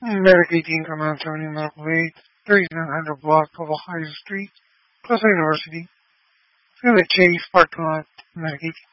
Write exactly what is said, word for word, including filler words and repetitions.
Medic eighteen Command seventy Medical Aid, thirty-seven hundred block of Ohio Street, Close University, Philip Chase, parking lot, Medic eighteen.